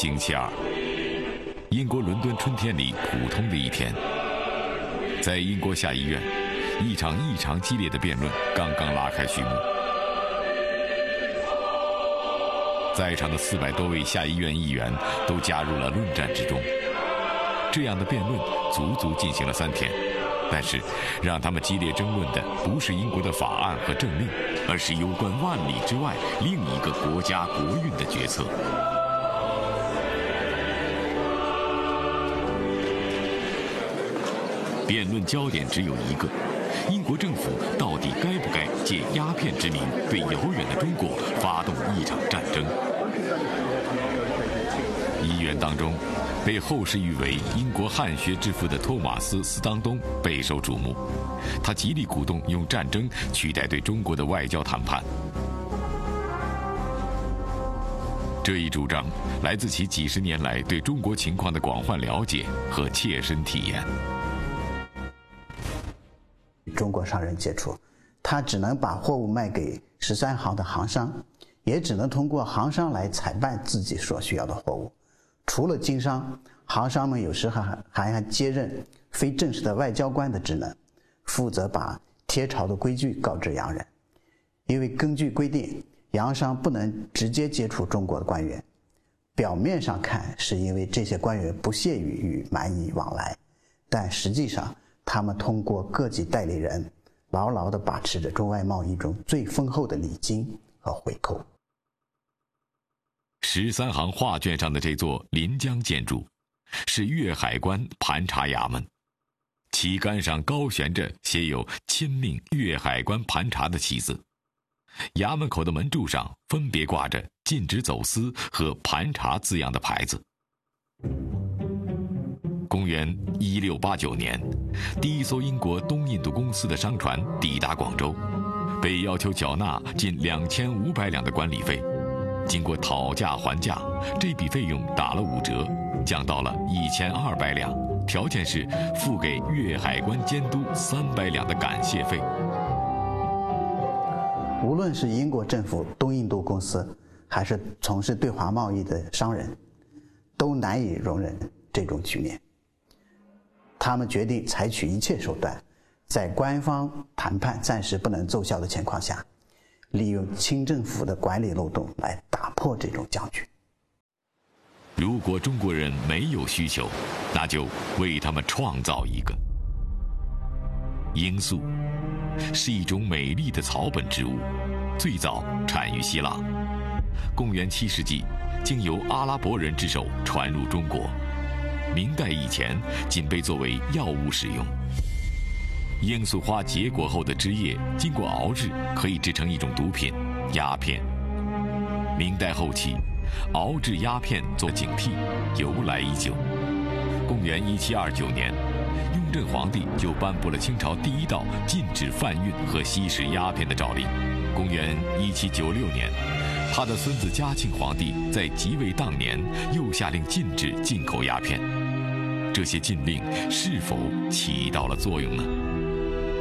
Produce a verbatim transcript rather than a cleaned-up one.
星期二，英国伦敦春天里普通的一天，在英国下议院，一场异常激烈的辩论刚刚拉开序幕。在场的四百多位下议院议员都加入了论战之中。这样的辩论足足进行了三天，但是让他们激烈争论的不是英国的法案和政令，而是有关万里之外另一个国家国运的决策。辩论焦点只有一个：英国政府到底该不该借鸦片之名对遥远的中国发动一场战争？议员当中，被后世誉为英国汉学之父的托马斯·斯当东备受瞩目，他极力鼓动用战争取代对中国的外交谈判。这一主张来自其几十年来对中国情况的广泛了解和切身体验。 中国商人接触，他只能把货物卖给十三行的行商，也只能通过行商来采办自己所需要的货物。除了经商，行商们有时还还还接任非正式的外交官的职能，负责把贴朝的规矩告知洋人。因为根据规定，洋商不能直接接触中国的官员。表面上看是因为这些官员不屑于与蛮夷往来，但实际上他们通过各级代理人牢牢地把持着中外贸易中最丰厚的礼金和回扣。 十三行画卷上的这座临江建筑是粤海关盘查衙门，旗杆上高悬着写有亲命粤海关盘查的旗子，衙门口的门柱上分别挂着禁止走私和盘查字样的牌子。公元一六八九年，第一艘英国东印度公司的商船抵达广州，被要求缴纳近两千五百两的管理费。经过讨价还价，这笔费用打了五折，降到了一千二百两，条件是付给粤海关监督三百两的感谢费。 无论是英国政府、东印度公司，还是从事对华贸易的商人，都难以容忍这种局面。他们决定采取一切手段，在官方谈判暂时不能奏效的情况下，利用清政府的管理漏洞来打破这种僵局。 如果中国人没有需求，那就为他们创造一个。罂粟是一种美丽的草本植物，最早产于希腊，公元七世纪经由阿拉伯人之手传入中国，明代以前仅被作为药物使用。罂粟花结果后的枝叶经过熬制，可以制成一种毒品鸦片。明代后期，熬制鸦片做警惕由来已久。公元一七二九年，雍正皇帝就颁布了清朝第一道禁止贩运和吸食鸦片的诏令。公元一七九六年，他的孙子嘉庆皇帝在即位当年又下令禁止进口鸦片。这些禁令是否起到了作用呢？